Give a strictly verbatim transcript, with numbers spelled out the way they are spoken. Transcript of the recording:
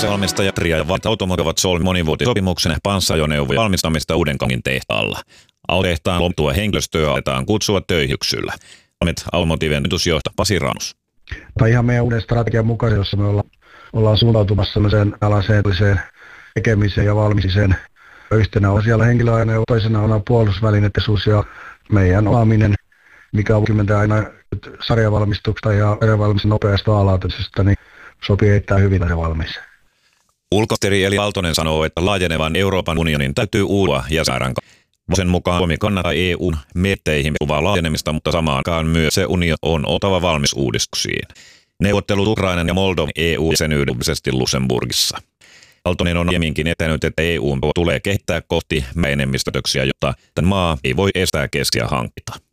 Asevalmistaja Tria ja Vant Automotive ovat solmineet monivuotisopimuksen panssajoneuvojen valmistamista Uudenkaupungin tehtaalla. Autotehtaan loptua henkilöstöä aletaan kutsua töihyksyllä. Valmet Automotiven yritysjohtaja Pasi Ranus. Tai ihan meidän uuden strategian mukaisesti, jossa me ollaan, ollaan suuntautumassa sellaiseen alaseelliseen tekemiseen ja valmiseen. Yhtenä on siellä henkilöajoneuvo, toisena on puolustusvälinetesuus ja meidän osaaminen, mikä on kymmentä aina sarjavalmistuksesta ja sarjavalmisten nopeasta alautuksesta, niin sopii erittäin hyvin tässä valmiiseen. Ulkoministeri Eli Aaltonen sanoo, että laajenevan Euroopan unionin täytyy uudua jäsenranka. Sen mukaan Suomi kannattaa E U:n mietteihin perustuvaa laajenemista, mutta samaan aikaan myös se unio on oltava valmis uudistuksiin. Neuvottelut Ukrainan ja Moldovan E U-jäsenyydellisesti Luxemburgissa. Aaltonen on aiemminkin etänyt, että E U tulee kehittää kohti enemmistötöksiä, jotta maa ei voi estää keskiä hankita.